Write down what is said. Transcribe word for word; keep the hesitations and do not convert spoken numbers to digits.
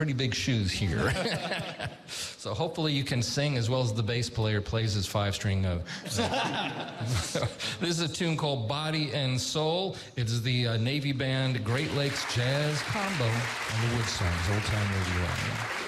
pretty big shoes here. So hopefully you can sing as well as the bass player plays his five-string. Uh, uh, this is a tune called Body and Soul. It is the uh, Navy Band Great Lakes Jazz Combo on the Wood Sounds, Old Time Radio.